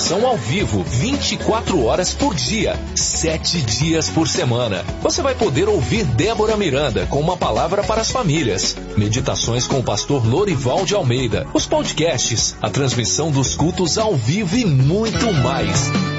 meditação ao vivo, 24 horas por dia, 7 dias por semana. Você vai poder ouvir Débora Miranda com uma palavra para as famílias, meditações com o pastor Lorival de Almeida, os podcasts, a transmissão dos cultos ao vivo e muito mais.